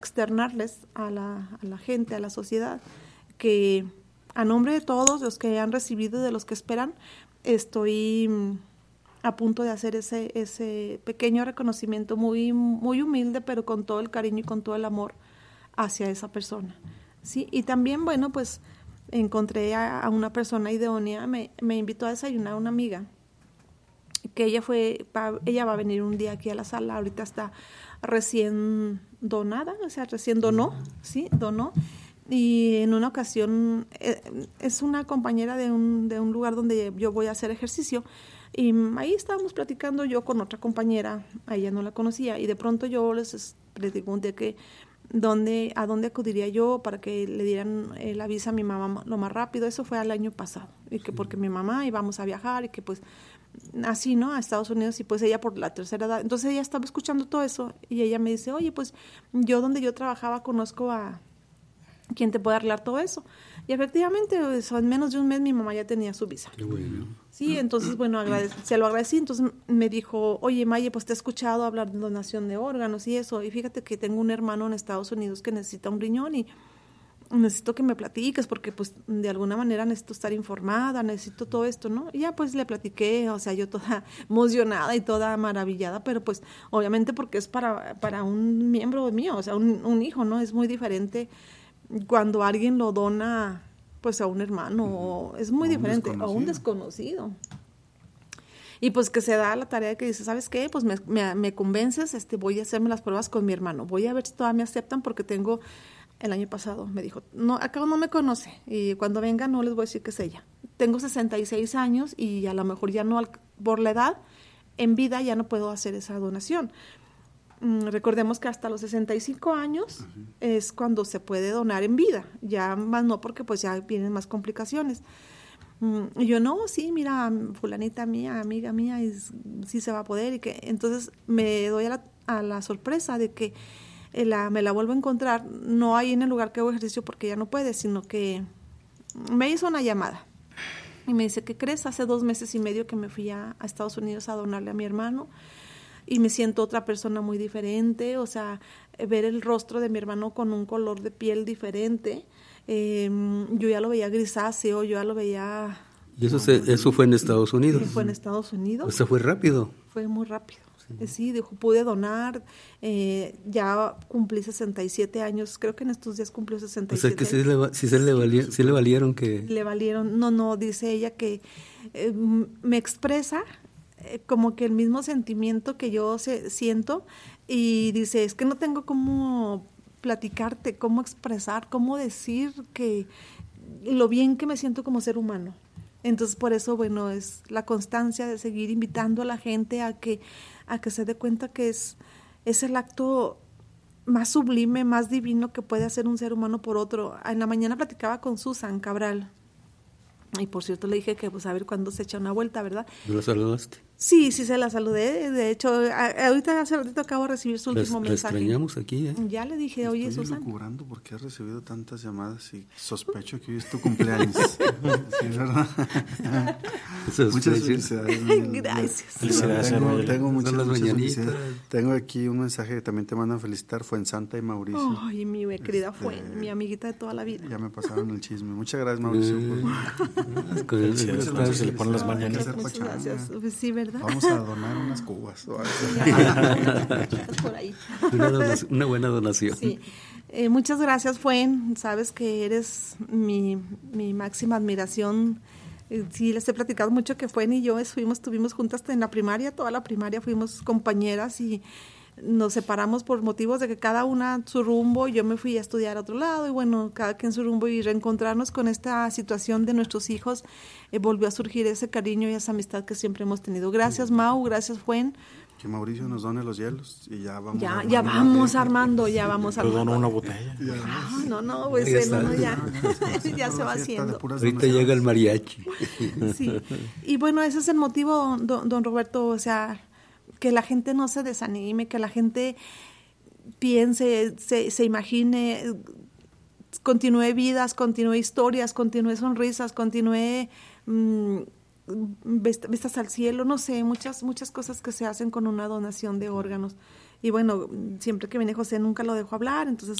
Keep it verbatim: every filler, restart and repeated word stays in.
externarles a la, a la gente, a la sociedad, que a nombre de todos los que han recibido y de los que esperan, estoy a punto de hacer ese, ese pequeño reconocimiento muy, muy humilde, pero con todo el cariño y con todo el amor hacia esa persona, ¿sí? Y también, bueno, pues encontré a, a una persona idónea, me, me invitó a desayunar una amiga, que ella fue, va, ella va a venir un día aquí a la sala, ahorita está recién donada, o sea, recién donó, ¿sí? Donó. Y en una ocasión, eh, es una compañera de un, de un lugar donde yo voy a hacer ejercicio, y ahí estábamos platicando yo con otra compañera, a ella no la conocía, y de pronto yo les, les pregunté que dónde, a dónde acudiría yo para que le dieran el aviso a mi mamá lo más rápido. Eso fue el año pasado, y que porque mi mamá íbamos a viajar, y que pues así, ¿no?, a Estados Unidos, y pues ella por la tercera edad. Entonces ella estaba escuchando todo eso, y ella me dice, oye, pues yo donde yo trabajaba conozco a quien te puede arreglar todo eso. Y efectivamente, eso, en menos de un mes mi mamá ya tenía su visa. Qué bueno. Sí, entonces, bueno, agradec- se lo agradecí. Entonces me dijo, oye, Maye, pues te he escuchado hablar de donación de órganos y eso, y fíjate que tengo un hermano en Estados Unidos que necesita un riñón, y necesito que me platiques, porque pues de alguna manera necesito estar informada, necesito todo esto, ¿no? Y ya pues le platiqué, o sea, yo toda emocionada y toda maravillada, pero pues obviamente porque es para, para un miembro mío, o sea, un, un hijo, ¿no? Es muy diferente cuando alguien lo dona pues a un hermano, o es muy O un diferente, a un desconocido. desconocido. Y pues que se da la tarea que dice, ¿sabes qué? Pues me, me, me convences, este, voy a hacerme las pruebas con mi hermano, voy a ver si todavía me aceptan, porque tengo, el año pasado me dijo, no, acá no me conoce, y cuando venga no les voy a decir que es ella. Tengo sesenta y seis años y a lo mejor ya no, por la edad, en vida ya no puedo hacer esa donación. Recordemos que hasta los sesenta y cinco años uh-huh. es cuando se puede donar en vida, ya más no, porque pues ya vienen más complicaciones. Y yo, no, sí, mira, fulanita mía, amiga mía, y sí se va a poder. Y que entonces me doy a la, a la sorpresa de que la, me la vuelvo a encontrar, no ahí en el lugar que hago ejercicio porque ya no puede, sino que me hizo una llamada y me dice, ¿qué crees? Hace dos meses y medio que me fui a, a Estados Unidos a donarle a mi hermano, y me siento otra persona muy diferente, o sea, ver el rostro de mi hermano con un color de piel diferente, eh, yo ya lo veía grisáceo, yo ya lo veía... ¿Y eso, se, eso fue en Estados Unidos? Fue en Estados Unidos. O sea, fue rápido. Fue muy rápido. Sí, sí, dijo, pude donar, eh, ya cumplí sesenta y siete años, creo que en estos días cumplió sesenta y siete. O sea, que sí le, sí se le, valieron, sí le valieron que... Le valieron, no, no, dice ella que eh, me expresa como que el mismo sentimiento que yo se, siento, y dice, es que no tengo cómo platicarte, cómo expresar, cómo decir que lo bien que me siento como ser humano. Entonces, por eso, bueno, es la constancia de seguir invitando a la gente a que, a que se dé cuenta que es, es el acto más sublime, más divino que puede hacer un ser humano por otro. En la mañana platicaba con Susan Cabral, y por cierto le dije que pues a ver cuándo se echa una vuelta, ¿verdad? ¿No la saludaste? Sí, sí se la saludé. De hecho, a, ahorita hace ratito acabo de recibir su último la, mensaje. La extrañamos aquí, ¿eh? Ya le dije, oye, Estoy Susan. Estoy cobrando porque has recibido tantas llamadas y sospecho que hoy es tu cumpleaños. Sí, ¿verdad? Muchas felicidades. Gracias. Felicidades. Tengo, tengo muchas, muchas felicidades. Tengo aquí un mensaje que también te mandan felicitar. Fuensanta y Mauricio. Ay, mi querida este, Fuen, mi amiguita de toda la vida. Ya me pasaron el chisme. Muchas gracias, Mauricio. Mm. Por... Felicidades, Mauricio, se le ponen las mañanas. Muchas gracias. Sí, ¿verdad? Vamos a donar unas cubas. Por ahí. Una, donación, una buena donación. Sí. Eh, muchas gracias, Fuen. Sabes que eres mi, mi máxima admiración. Eh, sí, les he platicado mucho que Fuen y yo fuimos, estuvimos juntas en la primaria, toda la primaria fuimos compañeras, y nos separamos por motivos de que cada una su rumbo. Yo me fui a estudiar a otro lado, y bueno, cada quien su rumbo, y reencontrarnos con esta situación de nuestros hijos, eh, volvió a surgir ese cariño y esa amistad que siempre hemos tenido. Gracias, Mau, gracias, Fuen. Que Mauricio nos done los hielos y ya vamos. Ya, ya vamos armando, ya vamos armando. Perdón, una botella. Ah, no, no, pues eh, no, no, ya, ya se va haciendo. Ahorita llega el mariachi. Sí, y bueno, ese es el motivo, don, don Roberto, o sea, que la gente no se desanime, que la gente piense, se, se imagine, continúe vidas, continúe historias, continúe sonrisas, continúe mmm, vistas al cielo, no sé, muchas muchas cosas que se hacen con una donación de órganos, y bueno, siempre que viene José nunca lo dejo hablar, entonces